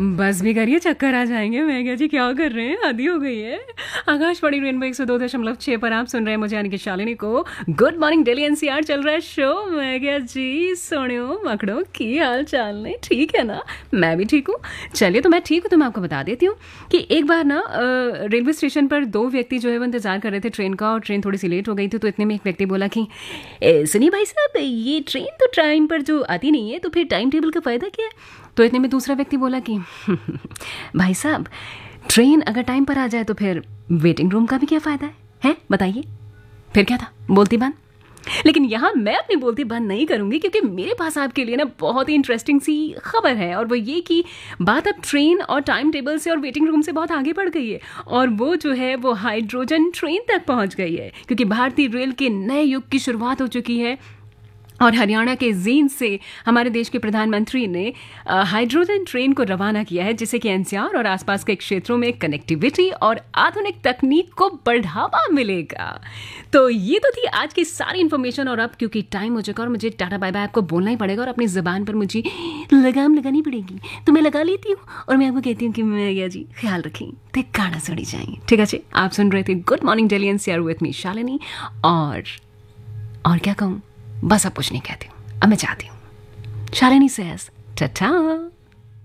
बस भी करिए, चक्कर आ जाएंगे। मैं क्या जी, क्या कर रहे हैं, आदि हो गई है। आकाशवाणी रेनबो 102.6 पर आप सुन रहे हैं मुझे यानी कि शालिनी को। गुड मॉर्निंग दिल्ली एनसीआर चल रहा है शो। मैं क्या जी, सोनियो मकड़ो की हाल चाल ने, ठीक है ना? मैं भी ठीक हूँ। चलिए, तो मैं ठीक हूँ तो मैं आपको बता देती हूँ कि एक बार ना रेलवे स्टेशन पर दो व्यक्ति जो है वो इंतजार कर रहे थे ट्रेन का, और ट्रेन थोड़ी सी लेट हो गई थी। तो इतने में एक व्यक्ति बोला कि सुनिए भाई साहब, ये ट्रेन तो टाइम पर जो आती नहीं है, तो फिर टाइम टेबल का फ़ायदा क्या है? तो इतने में दूसरा व्यक्ति बोला कि भाई साहब, ट्रेन अगर टाइम पर आ जाए तो फिर वेटिंग रूम का भी क्या फ़ायदा है बताइए? फिर क्या था, बोलती बंद। लेकिन यहाँ मैं अपनी बोलती बंद नहीं करूंगी, क्योंकि मेरे पास आपके लिए ना बहुत ही इंटरेस्टिंग सी खबर है। और वो ये कि बात अब ट्रेन और टाइम टेबल से और वेटिंग रूम से बहुत आगे बढ़ गई है, और वो जो है वो हाइड्रोजन ट्रेन तक पहुंच गई है। क्योंकि भारतीय रेल के नए युग की शुरुआत हो चुकी है, और हरियाणा के जींद से हमारे देश के प्रधानमंत्री ने हाइड्रोजन ट्रेन को रवाना किया है, जिससे कि एनसीआर और आसपास के क्षेत्रों में कनेक्टिविटी और आधुनिक तकनीक को बढ़ावा मिलेगा। तो ये तो थी आज की सारी इन्फॉर्मेशन। और अब क्योंकि टाइम हो चुका और मुझे टाटा बाय बाय आपको बोलना ही पड़ेगा, और अपनी ज़बान पर मुझे लगाम लगानी पड़ेगी, तो मैं लगा लेती हूँ और मैं आपको कहती हूँ कि मैं जी ख्याल रखें, ते काना सड़ी जाएंगे। ठीक है, आप सुन रहे थे good morning Delhi NCR with me Shalini. और क्या कहूँ, बस अब कुछ नहीं कहती हूँ, अब मैं चाहती हूँ शालिनी सेज टाटा।